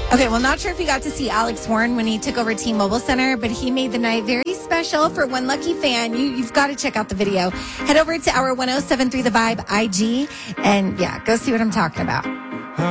Okay, well, not sure if you got to see Alex Warren when he took over T-Mobile Center, but he made the night very special for one lucky fan. You've got to check out the video. Head over to our 1073 The Vibe IG and, yeah, go see what I'm talking about.